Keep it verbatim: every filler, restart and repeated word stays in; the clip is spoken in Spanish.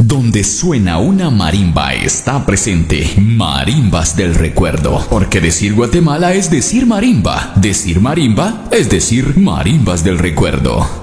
Donde suena una marimba está presente Marimbas del Recuerdo. Porque decir Guatemala es decir marimba. Decir marimba es decir Marimbas del Recuerdo.